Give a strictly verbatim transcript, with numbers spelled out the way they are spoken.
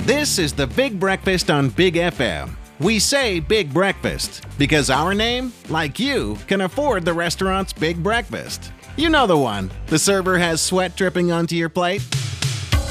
This is the Big Breakfast on Big F M. We say Big Breakfast because our name, like you, can afford the restaurant's Big Breakfast. You know the one. The server has sweat dripping onto your plate.